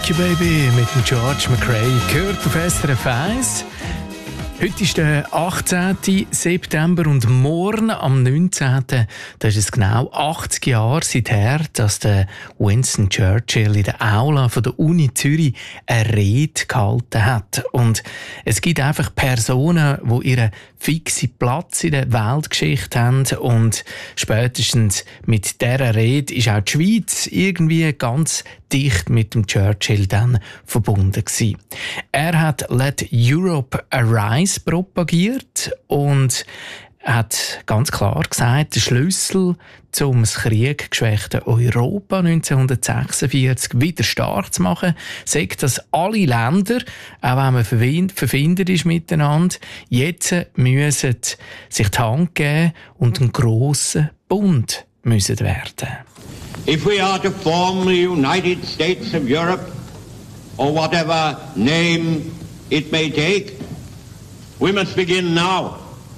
Rock You Baby mit dem George McRae gehört auf SRF 1. Heute ist der 18. September und morgen am 19. Da ist es genau 80 Jahre seither, dass der Winston Churchill in der Aula von der Uni Zürich eine Rede gehalten hat. Und es gibt einfach Personen, die ihren fixen Platz in der Weltgeschichte haben, und spätestens mit dieser Rede ist auch die Schweiz irgendwie ganz dicht mit dem Churchill dann verbunden gewesen. Er hat «Let Europe Arise» propagiert und hat ganz klar gesagt, der Schlüssel zum das krieggeschwächte Europa 1946 wieder stark zu machen, sagt, dass alle Länder, auch wenn man verfindet ist miteinander, jetzt müssen sich die Hand geben und einen grossen Bund müssen werden. If we are to form the United States of Europe, or whatever name it may take, we must begin now.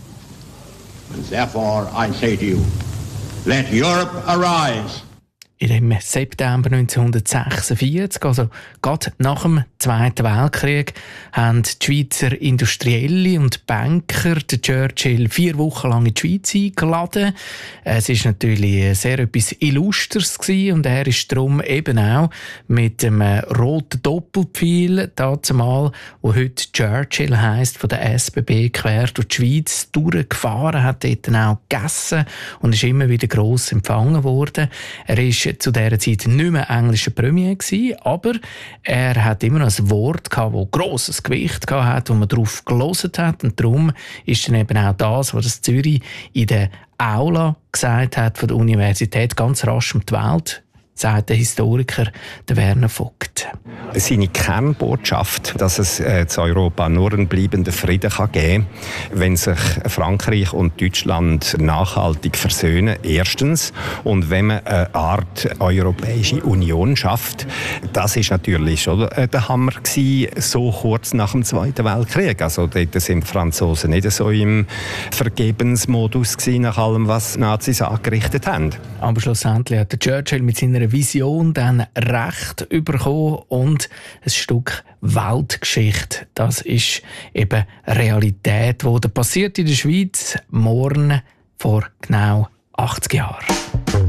And therefore I say to you, let Europe arise. Im September 1946, also gerade nach dem Zweiten Weltkrieg, haben die Schweizer Industrielle und Banker den Churchill 4 Wochen lang in die Schweiz eingeladen. Es war natürlich sehr etwas Illustres gewesen, und er ist darum eben auch mit dem roten Doppelpfeil, dazumal, wo heute Churchill heisst, von der SBB quer durch die Schweiz durchgefahren, hat dort dann auch gegessen und ist immer wieder gross empfangen worden. Er ist zu dieser Zeit nicht mehr englischer Premier gewesen, aber er hat immer noch ein Wort gehabt, das grosses Gewicht hatte, wo man darauf gehört hat, und darum ist dann eben auch das, was das Zürich in der Aula gesagt hat von der Universität, ganz rasch um die Welt, sagt der Historiker der Werner Vogt. Seine Kernbotschaft, dass es in Europa nur einen bleibenden Frieden geben kann, wenn sich Frankreich und Deutschland nachhaltig versöhnen, erstens. Und wenn man eine Art Europäische Union schafft, das ist natürlich schon der Hammer gewesen, so kurz nach dem Zweiten Weltkrieg. Also dort sind die Franzosen nicht so im Vergebensmodus gewesen, nach allem, was die Nazis angerichtet haben. Aber schlussendlich hat der Churchill mit seiner Vision dann Recht bekommen und ein Stück Weltgeschichte. Das ist eben Realität, die passiert in der Schweiz morgen vor genau 80 Jahren.